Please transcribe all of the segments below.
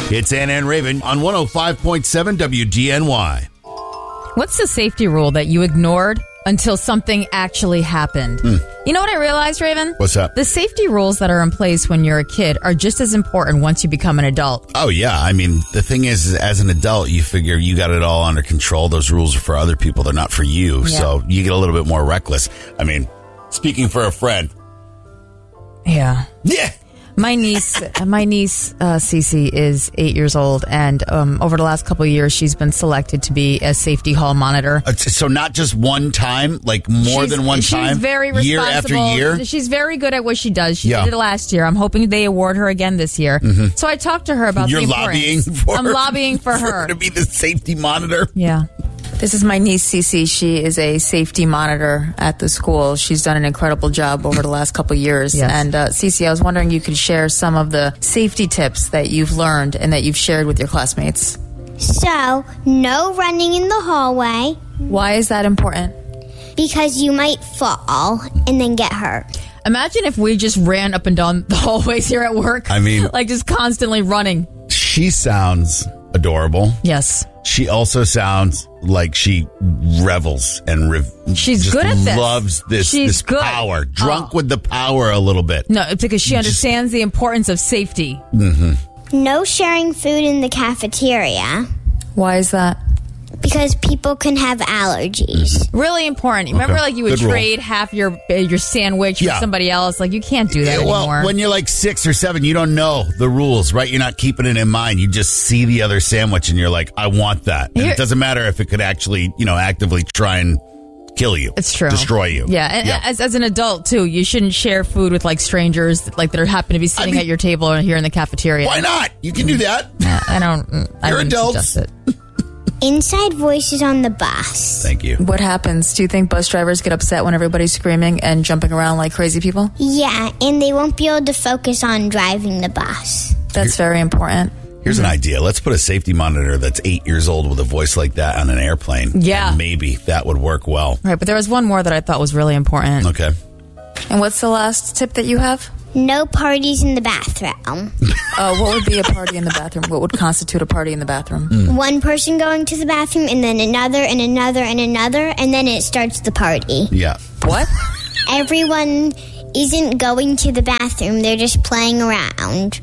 It's Ann and Raven on 105.7 WDNY. What's the safety rule that you ignored until something actually happened? You know what I realized, Raven? What's that? The safety rules that are in place when you're a kid are just as important once you become an adult. Oh, yeah. I mean, the thing is, as an adult, you figure you got it all under control. Those rules are for other people. They're not for you. Yeah. So you get a little bit more reckless. I mean, speaking for a friend. Yeah. Yeah. My niece, Cece, is 8 years old, and over the last couple of years, she's been selected to be a safety hall monitor. So not just one time, like more than one time? She's very responsible. Year after year? She's very good at what she does. She did it last year. I'm hoping they award her again this year. Mm-hmm. So I talked to her about the importance. I'm lobbying for her to be the safety monitor? Yeah. This is my niece, Cece. She is a safety monitor at the school. She's done an incredible job over the last couple of years. Yes. And Cece, I was wondering you could share some of the safety tips that you've learned and that you've shared with your classmates. So, no running in the hallway. Why is that important? Because you might fall and then get hurt. Imagine if we just ran up and down the hallways here at work. I mean, like just constantly running. She sounds adorable. Yes. She also sounds like she revels and she's good at this. Loves this power. Drunk with the power a little bit. No, it's because she understands the importance of safety. Mm-hmm. No sharing food in the cafeteria. Why is that? Because people can have allergies. Really important. Remember, like you would trade half your sandwich for somebody else. Like you can't do that anymore. When you're like 6 or 7, you don't know the rules, right? You're not keeping it in mind. You just see the other sandwich and you're like, I want that. And it doesn't matter if it could actually, actively try and kill you. It's true. Destroy you. Yeah. And as an adult too, you shouldn't share food with like strangers like that happen to be sitting at your table or here in the cafeteria. Why not? You can do that. You're adults. Inside voices on the bus. Thank you. What happens? Do you think bus drivers get upset when everybody's screaming and jumping around like crazy people? Yeah, and they won't be able to focus on driving the bus. That's very important. Here's an idea. Let's put a safety monitor that's 8 years old with a voice like that on an airplane. Yeah. And maybe that would work well. Right, but there was one more that I thought was really important. Okay. And what's the last tip that you have? No parties in the bathroom. What would be a party in the bathroom? What would constitute a party in the bathroom? One person going to the bathroom and then another and another and another, and then it starts the party. Yeah. What? Everyone isn't going to the bathroom. They're just playing around.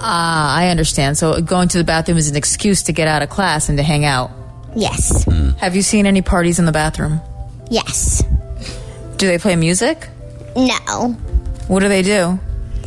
I understand. So going to the bathroom is an excuse to get out of class and to hang out. Yes. Have you seen any parties in the bathroom? Yes. Do they play music? No. What do they do?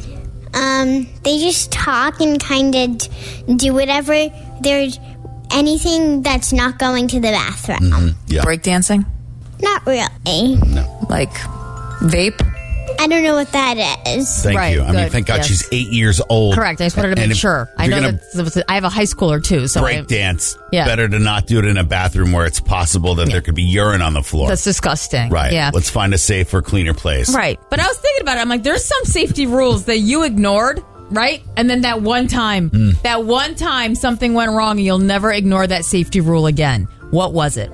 They just talk and kind of do whatever. There's anything that's not going to the bathroom. Mm-hmm. Yeah. Breakdancing? Not really. No. Like vape? I don't know what that is. Thank you. I mean, thank God she's 8 years old. Correct. I just wanted to make sure. I know that I have a high schooler too. So break dance. Better to not do it in a bathroom where it's possible that there could be urine on the floor. That's disgusting. Right. Yeah. Let's find a safer, cleaner place. Right. But I was thinking about it. I'm like, there's some safety rules that you ignored. Right? And then that one time something went wrong and you'll never ignore that safety rule again. What was it?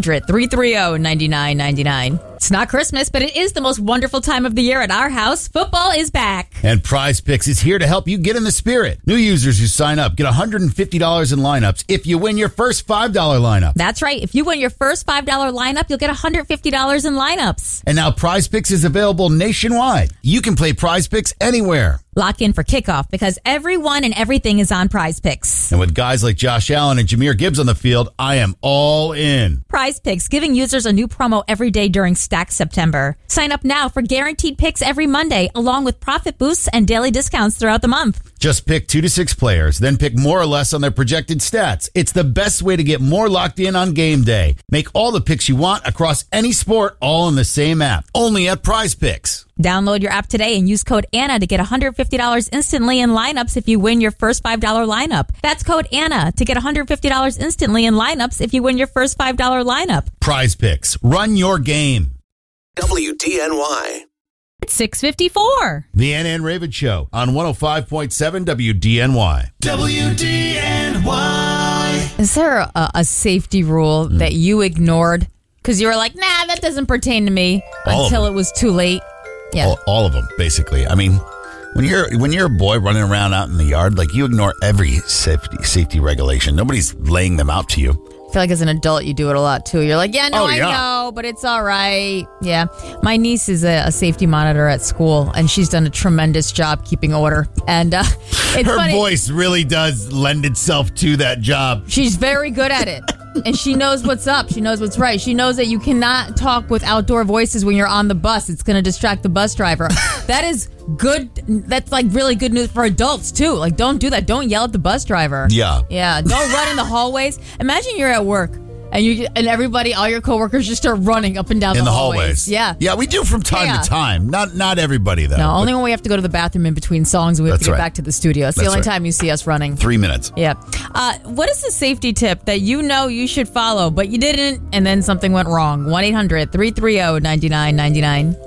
1-800-330-9999. It's not Christmas, but it is the most wonderful time of the year at our house. Football is back. And Prize Picks is here to help you get in the spirit. New users who sign up get $150 in lineups if you win your first $5 lineup. That's right. If you win your first $5 lineup, you'll get $150 in lineups. And now Prize Picks is available nationwide. You can play Prize Picks anywhere. Lock in for kickoff because everyone and everything is on Prize Picks. And with guys like Josh Allen and Jahmyr Gibbs on the field, I am all in. Prize Picks, giving users a new promo every day during Stack September. Sign up now for guaranteed picks every Monday, along with profit boosts and daily discounts throughout the month. Just pick 2 to 6 players, then pick more or less on their projected stats. It's the best way to get more locked in on game day. Make all the picks you want across any sport, all in the same app. Only at Prize Picks. Download your app today and use code Anna to get $150 instantly in lineups if you win your first $5 lineup. That's code Anna to get $150 instantly in lineups if you win your first $5 lineup. Prize Picks. Run your game. WDNY. It's 6:54. The Ann and Raven Show on 105.7 WDNY. WDNY. Is there a safety rule that you ignored? Because you were like, nah, that doesn't pertain to me until it was too late. Yeah. All of them, basically. I mean, When you're a boy running around out in the yard, like you ignore every safety regulation. Nobody's laying them out to you. I feel like as an adult, you do it a lot too. You're like, I yeah. know, but it's all right. Yeah. My niece is a safety monitor at school, and she's done a tremendous job keeping order. And it's Her funny. voice really does lend itself to that job. She's very good at it. And she knows what's up. She knows what's right. She knows that you cannot talk with outdoor voices when you're on the bus. It's going to distract the bus driver. That is good. That's like really good news for adults too. Like, don't do that. Don't yell at the bus driver. Yeah. Yeah. Don't run in the hallways. Imagine you're at work and everybody, all your coworkers just start running up and down In the hallways. Yeah. Yeah, we do from time to time. Not everybody, though. No, only when we have to go to the bathroom in between songs and we have to get back to the studio. It's the only time you see us running. 3 minutes. Yeah. What is the safety tip that you know you should follow, but you didn't, and then something went wrong? 1-800-330-9999.